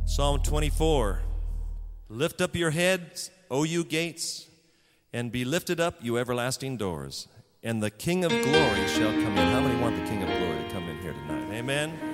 Psalm 24. Lift up your heads, O you gates, and be lifted up, you everlasting doors, and the King of glory shall come in. How many want the King of glory to come in here tonight? Amen.